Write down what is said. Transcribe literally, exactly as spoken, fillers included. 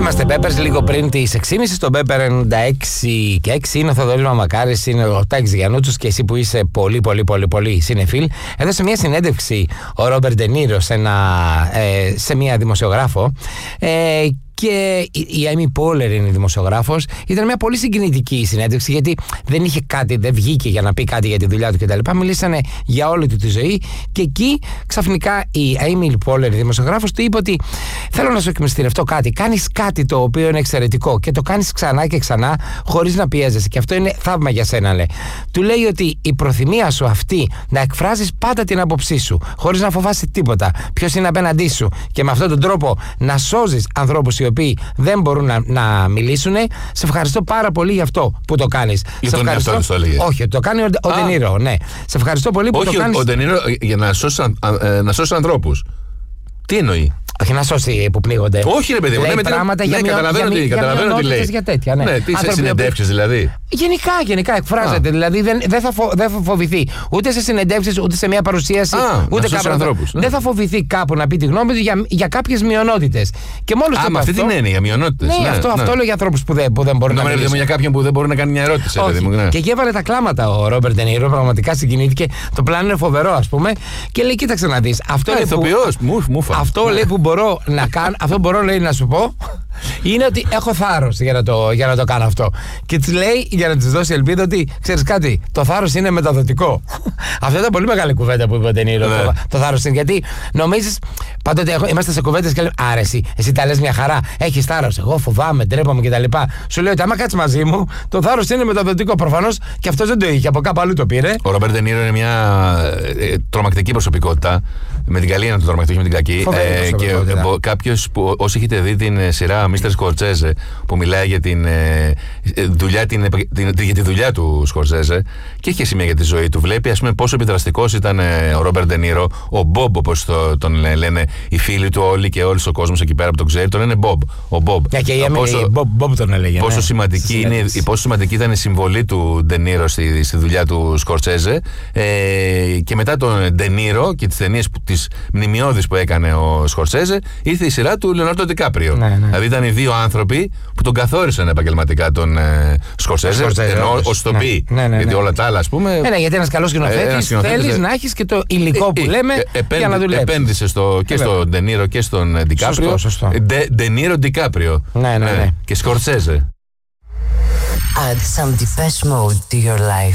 είμαστε Peppers λίγο πριν τις έξι και μισή στο Pepper ενενήντα έξι και έξι. Είναι ο Θοδωρής Μαμακάρης, είναι ο Τάκης Γιαννούτσος και εσύ που είσαι πολύ πολύ πολύ πολύ συνεφίλ. Έδωσε μια συνέντευξη ο Ρόμπερτ Ντενίρο σε, ε, σε μια δημοσιογράφο ε, και η Amy Poehler είναι η δημοσιογράφος. Ήταν μια πολύ συγκινητική συνέντευξη γιατί δεν είχε κάτι, δεν βγήκε για να πει κάτι για τη δουλειά του κτλ. Μιλήσανε για όλη του τη ζωή και εκεί ξαφνικά η Amy Poehler, η δημοσιογράφος, του είπε ότι θέλω να σου εκμυστηρευτώ κάτι. Κάνεις κάτι το οποίο είναι εξαιρετικό και το κάνεις ξανά και ξανά χωρίς να πιέζεσαι. Και αυτό είναι θαύμα για σένα, λέει. Του λέει ότι η προθυμία σου αυτή να εκφράζεις πάντα την άποψή σου χωρίς να φοβάσαι τίποτα. Ποιος είναι απέναντί σου και με αυτόν τον τρόπο να σώζεις ανθρώπους οι οποίοι δεν μπορούν να, να μιλήσουν. Σε ευχαριστώ πάρα πολύ για αυτό που το κάνεις. Για σε τον εαυτό του το έλεγε. Όχι, το κάνει ο, ο Ντενίρο, ναι. Σε ευχαριστώ πολύ που Όχι, το κάνεις. Ο Ντενίρο για να σώσει, να σώσει ανθρώπους. Τι εννοεί? Όχι να σώσει που πνίγονται. Όχι, ρε παιδί μου, λέει ναι, πράγματα ναι, για, καταλαβαίνω για, τι, για, καταλαβαίνω τι λέει. Για τέτοια, ναι. Ναι, τι σε συνεντεύξεις δηλαδή. Γενικά, γενικά εκφράζεται. Α. Δηλαδή δεν, δεν, θα φο, δεν θα φοβηθεί ούτε σε συνεντεύξεις, ούτε σε μια παρουσίαση, Α, ούτε κάπου. ανθρώπους. Δεν θα φοβηθεί κάπου να πει τη γνώμη του για, για κάποιες μειονότητες. Και μόλις Α, με αυτή την έννοια, μειονότητες. Ναι, ναι, αυτό, ναι. αυτό λέω για ανθρώπους που δεν, που δεν μπορούν να μιλήσουν. μιλήσουν. Για κάποιον που δεν μπορεί να κάνει μια ερώτηση. Όχι. Ναι. Και εκεί έβαλε τα κλάματα ο Ρόμπερτ Ντενίρο, πραγματικά συγκινήθηκε. Το πλάνο είναι φοβερό, ας πούμε. Και λέει: κοίταξε να δεις. Αυτό, αυτό λέει που μπορώ να κάνω, αυτό μπορώ λέει, να σου πω, είναι ότι έχω θάρρος για να το, για να το κάνω αυτό. Και της λέει, για να της δώσει ελπίδα, ότι ξέρεις κάτι, το θάρρος είναι μεταδοτικό. Αυτό ήταν πολύ μεγάλη κουβέντα που είπε ο Ντενίρο. Ναι. Το, το θάρρος είναι. Γιατί νομίζεις, πάντοτε έχω, είμαστε σε κουβέντες και λέμε: Άρα εσύ, εσύ τα λες μια χαρά, έχεις θάρρος. Εγώ φοβάμαι, ντρέπομαι κτλ. Σου λέω ότι άμα κάτσεις μαζί μου, το θάρρος είναι μεταδοτικό. Προφανώς και αυτό δεν το είχε, από κάπου αλλού το πήρε. Ο Ρόμπερτ Ντενίρο είναι μια ε, τρομακτική προσωπικότητα. Με την καλή είναι το τρομακτικό, με την κακή. Ε, και κάποιος που, όσοι έχετε δει την σειρά μίστερ Σκορτσέζε, που μιλάει για, την, ε, δουλειά, την, την, για τη δουλειά του Σκορτσέζε και έχει σημεία για τη ζωή του. Βλέπει, ας πούμε, πόσο επιδραστικός ήταν ε, ο Ρόμπερτ Ντενίρο, ο Μπομπ, όπως το, τον λένε οι φίλοι του όλοι και όλος ο κόσμος εκεί πέρα που τον ξέρει, τον λένε Μπομπ. Ο Μπομπ. Yeah, και η Μπομπ τον έλεγε. Πόσο, ναι, σημαντική είναι, πόσο σημαντική ήταν η συμβολή του Ντενίρο στη, στη δουλειά του Σκορτσέζε. Ε, και μετά τον Ντενίρο και τις ταινίες, τις μνημειώδεις που έκανε ο Σκορτσέζε, ήρθε η σειρά του Λεωνάρντο Ντικάπριο. Ναι, ναι. Δηλαδή ήταν οι δύο άνθρωποι που τον καθόρισαν επαγγελματικά τον ε, Σκορσέζε, ενώ ως τοπί. Ναι, ναι, ναι, γιατί ναι. όλα τα άλλα, ας πούμε. Ναι, ναι, γιατί ένας καλός σκηνοθέτης θέλεις να έχεις και το υλικό που λέμε ε, επένδυ, για να δουλέψεις. Επένδυσε στο, και στον Ντενίρο και στον Ντικάπριο. Ντενίρο Ντικάπριο. Ναι, ναι, ναι. Και Σκορσέζε. Add some Depeche Mode to your life.